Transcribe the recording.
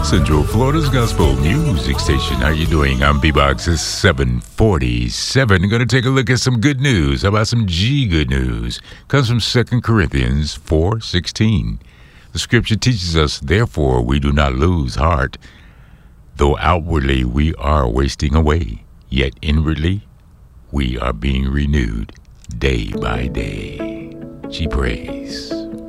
Central Florida's Gospel Music Station. How you doing? I'm B-Box. It's 7:47. I'm going to take a look at some good news. How about some G good news? Comes from 2 Corinthians 4:16. The scripture teaches us, therefore, we do not lose heart. Though outwardly we are wasting away, yet inwardly we are being renewed day by day. She prays.